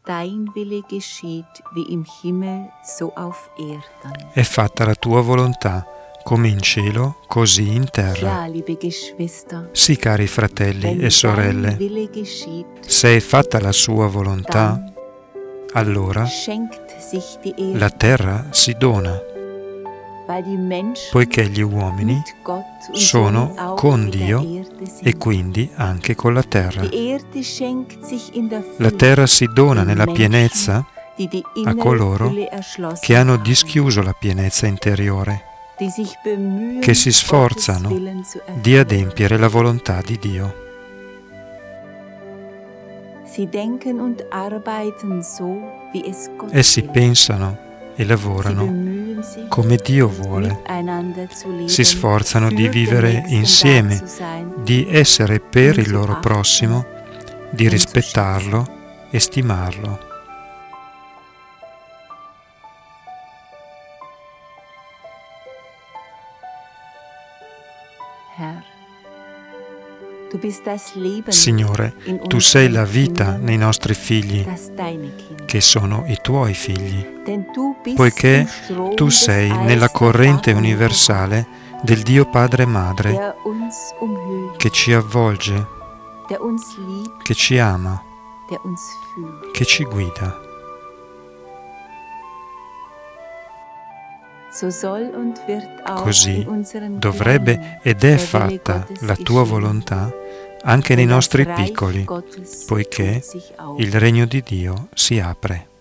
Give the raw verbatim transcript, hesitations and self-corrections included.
dein Wille geschieht wie im Himmel so auf Erden. È fatta la tua volontà, come in cielo, così in terra. Ja, liebe Geschwister, Sì, cari fratelli wenn e sorelle, dein Wille geschieht, se è fatta la sua volontà, dann allora schenkt sich die Erde, la terra si dona, weil die Menschen poiché gli uomini mit Gott und sono somit auch con mit der Dio Erde sind. e quindi anche con la terra. Die Erde schenkt sich in der La Fülle terra si dona den nella Menschen, pienezza die die a innere coloro Fülle erschlossen che hanno haben, dischiuso la pienezza interiore, die sich bemühen, che si Gottes sforzano Willen zu di erfüllen. adempiere la volontà di Dio. Sie denken und arbeiten so, wie es Gott Essi will. pensano e Sie lavorano bemühen sich, come Dio vuole, miteinander zu leben, si sforzano für di den vivere Nächsten insieme, da zu sein, di essere per ihn il zu loro achten prossimo, di und zu rispettarlo e stimarlo. Herr, du bist das Leben Signore, in tu sei la unseren vita Kindern, nei nostri figli, das deine Kinder. che sono i tuoi figli, Denn du bist poiché im Strom tu des sei Eis nella der corrente Vaterliebe, universale del Dio Padre e Madre, der uns umhüllt, che ci avvolge, der uns liebt, che ci ama, der uns führt. che ci guida. So soll und wird auch Così in unseren dovrebbe Kleinen ed è der Wille fatta Gottes la tua geschehen, volontà anche nei denn das nostri Reich piccoli, Gottes poiché tut sich auf. il regno di Dio si apre.